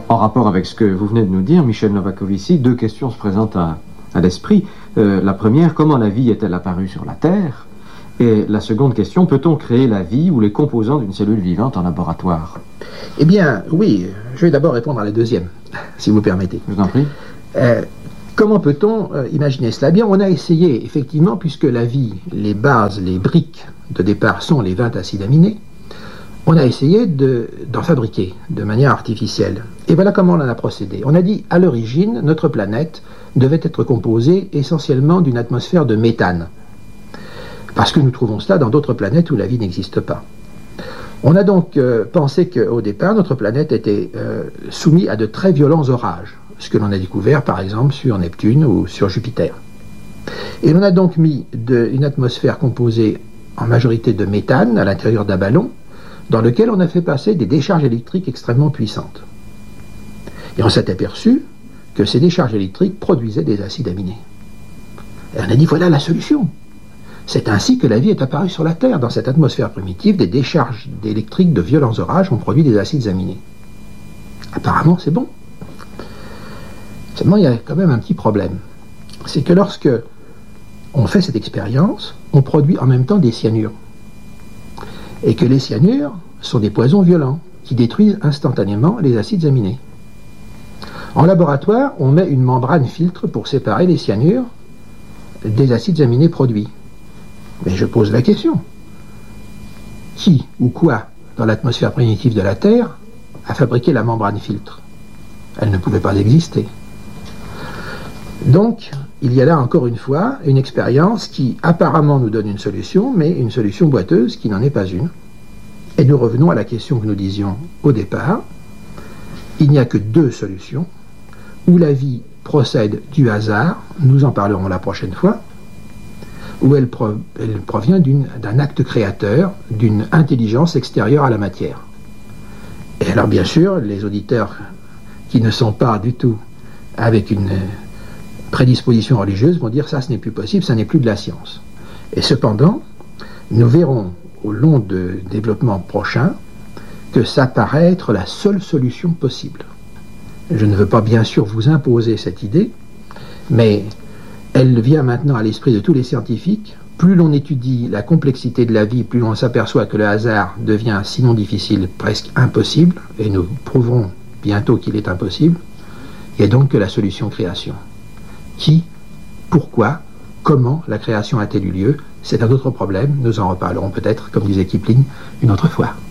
En rapport avec ce que vous venez de nous dire, Michel Novakovici, deux questions se présentent à l'esprit. La première, comment la vie est-elle apparue sur la Terre? Et la seconde question, peut-on créer la vie ou les composants d'une cellule vivante en laboratoire? Eh bien, oui, je vais d'abord répondre à la deuxième, si vous permettez. Je vous en prie. Comment peut-on imaginer cela? Bien, on a essayé, effectivement, puisque la vie, les bases, les briques de départ sont les 20 acides aminés, on a essayé d'en fabriquer de manière artificielle. Et voilà comment on en a procédé. On a dit, à l'origine, notre planète devait être composée essentiellement d'une atmosphère de méthane. Parce que nous trouvons cela dans d'autres planètes où la vie n'existe pas. On a donc pensé qu'au départ, notre planète était soumise à de très violents orages, ce que l'on a découvert par exemple sur Neptune ou sur Jupiter. Et l'on a donc mis une atmosphère composée en majorité de méthane à l'intérieur d'un ballon, dans lequel on a fait passer des décharges électriques extrêmement puissantes. Et on s'est aperçu que ces décharges électriques produisaient des acides aminés. Et on a dit, voilà la solution. C'est ainsi que la vie est apparue sur la Terre. Dans cette atmosphère primitive, des décharges électriques de violents orages ont produit des acides aminés. Apparemment, c'est bon. Seulement, il y a quand même un petit problème. C'est que lorsque on fait cette expérience, on produit en même temps des cyanures. Et que les cyanures sont des poisons violents qui détruisent instantanément les acides aminés. En laboratoire, on met une membrane filtre pour séparer les cyanures des acides aminés produits. Mais je pose la question. Qui ou quoi, dans l'atmosphère primitive de la Terre, a fabriqué la membrane filtre? Elle ne pouvait pas exister. Donc, il y a là encore une fois une expérience qui apparemment nous donne une solution, mais une solution boiteuse qui n'en est pas une. Et nous revenons à la question que nous disions au départ. Il n'y a que deux solutions, où la vie procède du hasard, nous en parlerons la prochaine fois, où elle provient d'un acte créateur, d'une intelligence extérieure à la matière. Et alors bien sûr, les auditeurs qui ne sont pas du tout avec une prédisposition religieuse vont dire ça, ce n'est plus possible, ça n'est plus de la science. Et cependant, nous verrons au long de développement prochain que ça paraît être la seule solution possible. Je ne veux pas bien sûr vous imposer cette idée, mais elle vient maintenant à l'esprit de tous les scientifiques. Plus l'on étudie la complexité de la vie, plus on s'aperçoit que le hasard devient, sinon difficile, presque impossible, et nous prouverons bientôt qu'il est impossible. Il y a donc que la solution création. Qui, pourquoi, comment la création a-t-elle eu lieu? C'est un autre problème, nous en reparlerons peut-être, comme disait Kipling, une autre fois.